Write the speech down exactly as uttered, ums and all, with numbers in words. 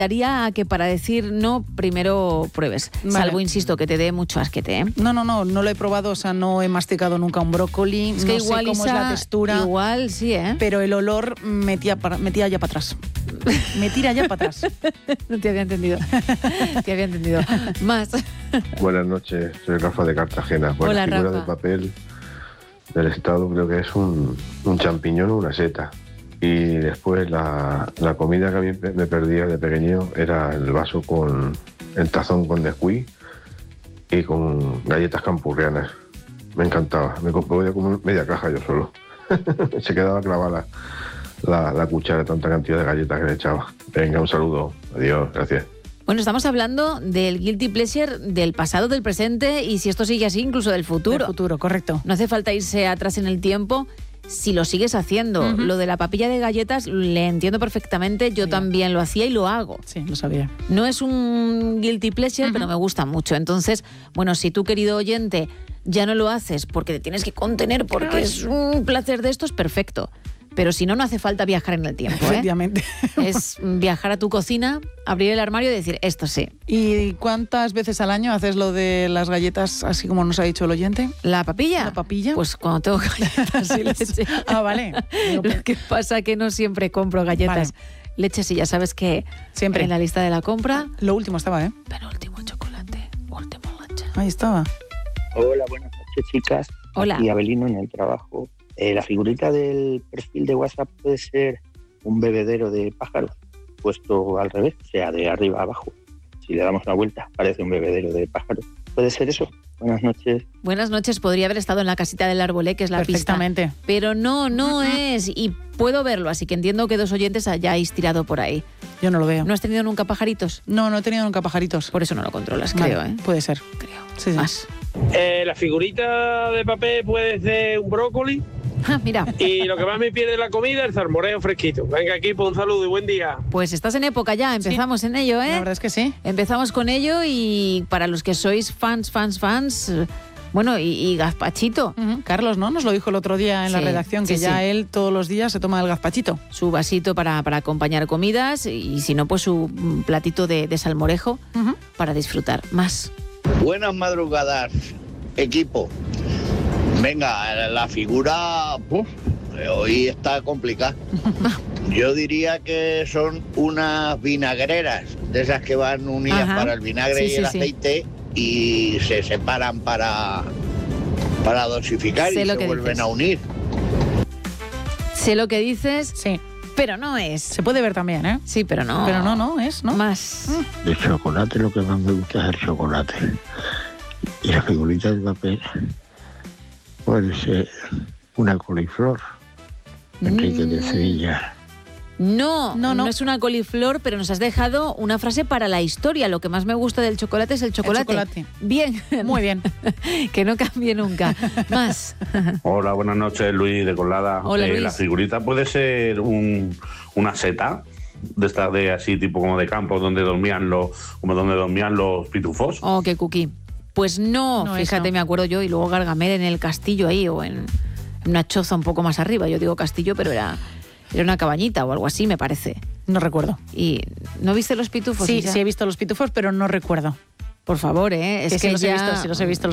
Daría a que para decir no, primero pruebes. Vale. Salvo, insisto, que te dé mucho asquete, ¿eh? No, no, no, no lo he probado, o sea, no he masticado nunca un brócoli, Es que no igual, sé cómo Isa, es la textura. Igual, sí, ¿eh? Pero el olor me tira, para, me tira ya para atrás. Me tira ya para atrás. No te había entendido. Te había entendido. Más. Buenas noches, soy Rafa de Cartagena. Pues Hola, la figura Rafa. de papel del Estado creo que es un, un champiñón o una seta. Y después la, la comida que a mí me perdía de pequeño era el vaso con el tazón con Nesquik y con galletas campurrianas. Me encantaba, me podía comer media caja yo solo. Se quedaba clavada la, la, la cuchara de tanta cantidad de galletas que le echaba. Venga, un saludo, adiós, gracias. Bueno, estamos hablando del guilty pleasure del pasado, del presente y si esto sigue así, incluso del futuro. Del futuro, correcto. No hace falta irse atrás en el tiempo si lo sigues haciendo. Uh-huh. Lo de la papilla de galletas le entiendo perfectamente, yo Mira. también lo hacía y lo hago. Sí, lo sabía. No es un guilty pleasure, uh-huh. pero me gusta mucho. Entonces, bueno, si tú, querido oyente, ya no lo haces porque te tienes que contener porque Ay. es un placer de estos, perfecto. Pero si no, no hace falta viajar en el tiempo, ¿eh? Efectivamente. Es viajar a tu cocina, abrir el armario y decir, esto sí. ¿Y cuántas veces al año haces lo de las galletas, así como nos ha dicho el oyente? ¿La papilla? ¿La papilla? Pues cuando tengo galletas y leche. Ah, vale. Lo que pasa es que no siempre compro galletas. Vale. Leche, sí, ya sabes que siempre en la lista de la compra... Lo último estaba, ¿eh? Penúltimo chocolate, último leche. Ahí estaba. Hola, buenas noches, chicas. Hola. Aquí Abelino en el trabajo. Eh, la figurita del perfil de WhatsApp puede ser un bebedero de pájaros puesto al revés, o sea, de arriba a abajo. Si le damos una vuelta, parece un bebedero de pájaros. ¿Puede ser eso? Buenas noches. Buenas noches. Podría haber estado en la casita del Arbolé, que es la Perfectamente. pista. Pero no, no uh-huh. es. Y puedo verlo, así que entiendo que dos oyentes hayáis tirado por ahí. Yo no lo veo. ¿No has tenido nunca pajaritos? No, no he tenido nunca pajaritos. Por eso no lo controlas, vale, creo, ¿eh? Puede ser. Creo. Sí, sí. Más. Eh, la figurita de papel puede ser un brócoli. Ah, mira. Y lo que más me pierde la comida, el salmoreo fresquito. Venga, equipo, un saludo y buen día. Pues estás en época ya, empezamos sí. en ello, ¿eh? La verdad es que sí. Empezamos con ello y para los que sois fans, fans, fans... Bueno, y, y gazpachito. Uh-huh. Carlos, ¿no? Nos lo dijo el otro día en sí, la redacción, que sí, ya sí. él todos los días se toma el gazpachito. Su vasito para, para acompañar comidas y si no, pues su platito de, de salmorejo uh-huh. para disfrutar más. Buenas madrugadas, equipo. Venga, la figura uf, hoy está complicada. Yo diría que son unas vinagreras, de esas que van unidas Ajá. para el vinagre sí, y el sí, aceite sí. y se separan para, para dosificar sé y se vuelven dices. a unir. Sé lo que dices, sí. pero no es. Se puede ver también, ¿eh? Sí, pero no. Pero no, no es, ¿no? Más. De chocolate lo que más me gusta es el chocolate. Y la figurita de papel puede ser una coliflor. Enrique mm. de Sevilla. No, no, no, no es una coliflor, pero nos has dejado una frase para la historia. Lo que más me gusta del chocolate es el chocolate. El chocolate. Bien. Muy bien. Que no cambie nunca. Más. Hola, buenas noches, Luis de Colada. Hola, eh, Luis. La figurita puede ser un, una seta de estas de así tipo como de campo donde dormían los como donde dormían los pitufos. Oh, qué cookie. Pues no, no fíjate, no. me acuerdo yo y luego Gargamel en el castillo ahí o en una choza un poco más arriba. Yo digo castillo, pero era Era una cabañita o algo así, me parece. No recuerdo. ¿Y no viste los pitufos? Sí, sí he visto los pitufos, pero no recuerdo. Por favor, ¿eh? Es que, que, que los ya... he visto, sí los he visto.